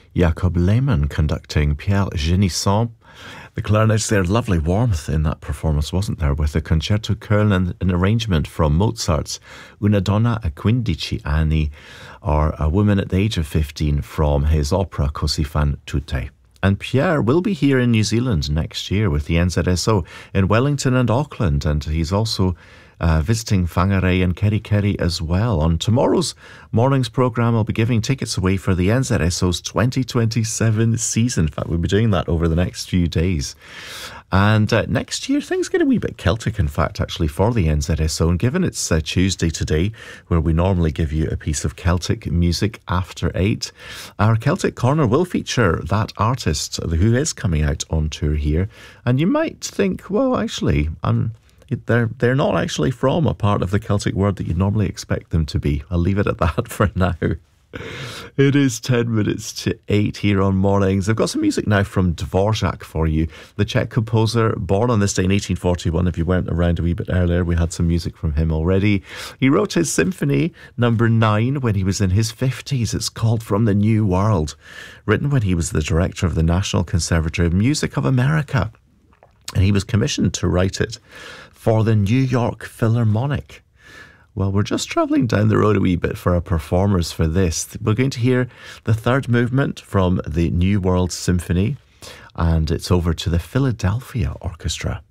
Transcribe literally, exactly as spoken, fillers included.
Jacob Lehmann conducting Pierre Génisson. The clarinets there, lovely warmth in that performance, wasn't there, with the Concerto Köln and an arrangement from Mozart's Una donna a quindici anni, or A Woman at the Age of fifteen, from his opera Così fan tutte. And Pierre will be here in New Zealand next year with the N Z S O in Wellington and Auckland, and he's also Uh, visiting Whangarei and Kerikeri as well. On tomorrow's morning's programme, I'll be giving tickets away for the N Z S O's twenty twenty-seven season. In fact, we'll be doing that over the next few days. And uh, next year, things get a wee bit Celtic, in fact, actually, for the N Z S O. And given it's uh, Tuesday today, where we normally give you a piece of Celtic music after eight, our Celtic Corner will feature that artist who is coming out on tour here. And you might think, well, actually, I'm... They're, they're not actually from a part of the Celtic world that you'd normally expect them to be. I'll leave it at that for now. It is ten minutes to eight here on Mornings. I've got some music now from Dvorak for you, the Czech composer, born on this day in eighteen forty-one. If you weren't around a wee bit earlier, we had some music from him already. He wrote his symphony number nine when he was in his fifties. It's called From the New World, written when he was the director of the National Conservatory of Music of America. And he was commissioned to write it for the New York Philharmonic. Well, we're just travelling down the road a wee bit for our performers for this. We're going to hear the third movement from the New World Symphony, and it's over to the Philadelphia Orchestra.